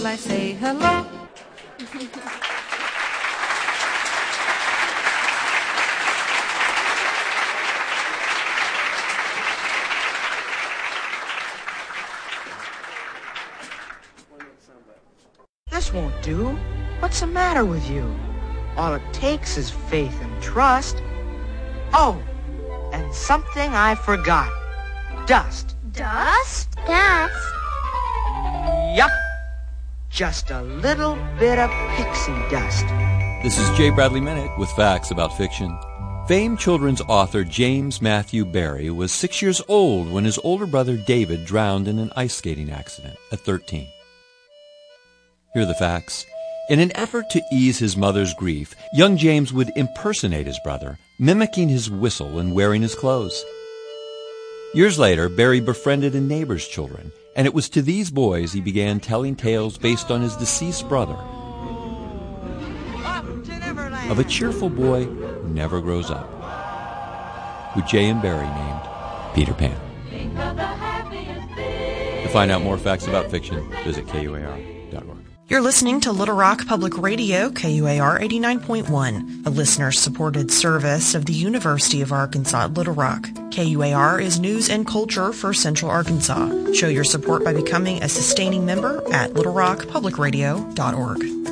I say hello. This won't do. What's the matter with you? All it takes is faith and trust. Oh, and something I forgot. Dust. Dust? Dust? Yup. Just a little bit of pixie dust. This is J. Bradley Minnick with facts about fiction. Famed children's author James Matthew Barrie was 6 years old when his older brother David drowned in an ice skating accident at 13. Here are the facts. In an effort to ease his mother's grief, young James would impersonate his brother, mimicking his whistle and wearing his clothes. Years later, Barrie befriended a neighbor's children, and it was to these boys he began telling tales based on his deceased brother, of a cheerful boy who never grows up, who Jay and Barrie named Peter Pan. To find out more facts about fiction, visit KUAR.org. You're listening to Little Rock Public Radio, KUAR 89.1, a listener-supported service of the University of Arkansas at Little Rock. KUAR is news and culture for Central Arkansas. Show your support by becoming a sustaining member at littlerockpublicradio.org.